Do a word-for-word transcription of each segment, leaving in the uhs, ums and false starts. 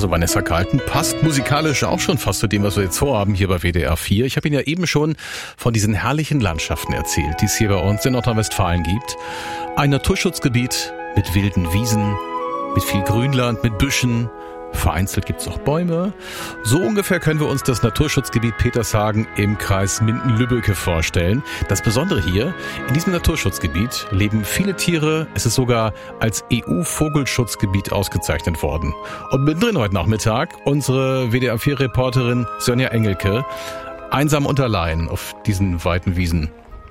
Also Vanessa Carlton passt musikalisch auch schon fast zu dem, was wir jetzt vorhaben hier bei W D R vier. Ich habe Ihnen ja eben schon von diesen herrlichen Landschaften erzählt, die es hier bei uns in Nordrhein-Westfalen gibt. Ein Naturschutzgebiet mit wilden Wiesen, mit viel Grünland, mit Büschen. Vereinzelt gibt's auch Bäume. So ungefähr können wir uns das Naturschutzgebiet Petershagen im Kreis Minden-Lübbecke vorstellen. Das Besondere hier, in diesem Naturschutzgebiet leben viele Tiere. Es ist sogar als E U-Vogelschutzgebiet ausgezeichnet worden. Und mittendrin heute Nachmittag unsere W D R vier Reporterin Sonja Engelke. Einsam und allein auf diesen weiten Wiesen.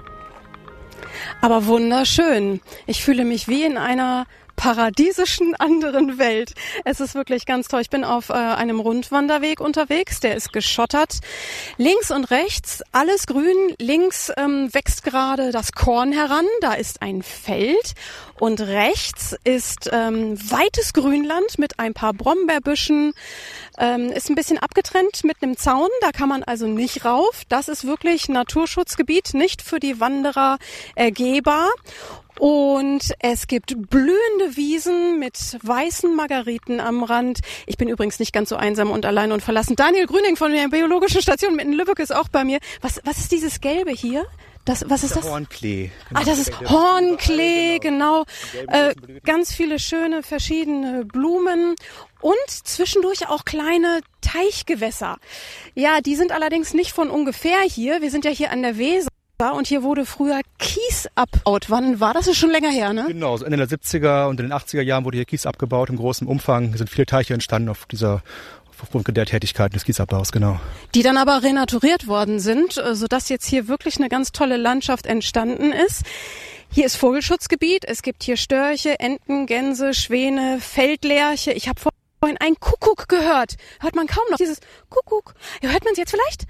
Aber wunderschön. Ich fühle mich wie in einer paradiesischen anderen Welt. Es ist wirklich ganz toll. Ich bin auf äh, einem Rundwanderweg unterwegs, der ist geschottert. Links und rechts alles grün. Links ähm, wächst gerade das Korn heran, da ist ein Feld. Und rechts ist ähm, weites Grünland mit ein paar Brombeerbüschen. Ähm, ist ein bisschen abgetrennt mit einem Zaun, da kann man also nicht rauf. Das ist wirklich Naturschutzgebiet, nicht für die Wanderer ergehbar. Und es gibt blühende Wiesen mit weißen Margariten am Rand. Ich bin übrigens nicht ganz so einsam und allein und verlassen. Daniel Grüning von der Biologischen Station Minden-Lübbecke ist auch bei mir. Was, was ist dieses Gelbe hier? Das, was ist das? Hornklee. Genau. Ah, das ist Hornklee, genau. Äh, ganz viele schöne verschiedene Blumen und zwischendurch auch kleine Teichgewässer. Ja, die sind allerdings nicht von ungefähr hier. Wir sind ja hier an der Weser. Und hier wurde früher Kies abgebaut. Wann war das? Das ist schon länger her, ne? Genau, so Ende der siebziger und in den achtziger Jahren wurde hier Kies abgebaut im großen Umfang. Hier sind viele Teiche entstanden auf dieser, aufgrund der Tätigkeiten des Kiesabbaus, genau. Die dann aber renaturiert worden sind, sodass jetzt hier wirklich eine ganz tolle Landschaft entstanden ist. Hier ist Vogelschutzgebiet. Es gibt hier Störche, Enten, Gänse, Schwäne, Feldlerche. Ich habe vorhin einen Kuckuck gehört. Hört man kaum noch dieses Kuckuck. Ja, hört man es jetzt vielleicht?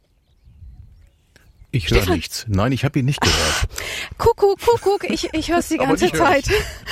Ich höre nichts. Nein, ich habe ihn nicht gehört. Ach, Kuckuck, Kuckuck, ich, ich höre es die ganze Zeit.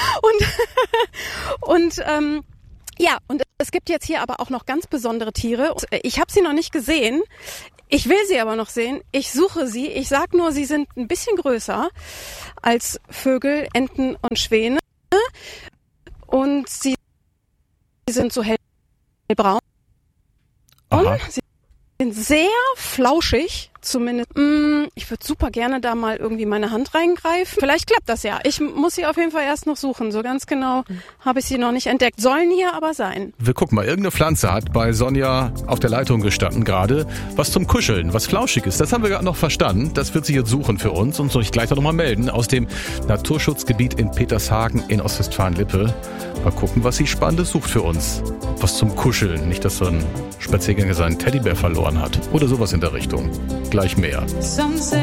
Und, und ähm, ja, und es gibt jetzt hier aber auch noch ganz besondere Tiere. Ich habe sie noch nicht gesehen. Ich will sie aber noch sehen. Ich suche sie. Ich sag nur, sie sind ein bisschen größer als Vögel, Enten und Schwäne. Und sie sind so hellbraun. Aha. Und sie sind sehr flauschig, zumindest. Mm, ich würde super gerne da mal irgendwie meine Hand reingreifen. Vielleicht klappt das ja. Ich muss sie auf jeden Fall erst noch suchen. So ganz genau habe ich sie noch nicht entdeckt. Sollen hier aber sein. Wir gucken mal, irgendeine Pflanze hat bei Sonja auf der Leitung gestanden gerade. Was zum Kuscheln, was Flauschiges. Das haben wir gerade noch verstanden. Das wird sie jetzt suchen für uns und soll ich gleich noch mal melden aus dem Naturschutzgebiet in Petershagen in Ostwestfalen-Lippe. Mal gucken, was sie Spannendes sucht für uns. Was zum Kuscheln. Nicht, dass so ein Spaziergänger seinen Teddybär verloren hat. Oder sowas in der Richtung. Gleich mehr.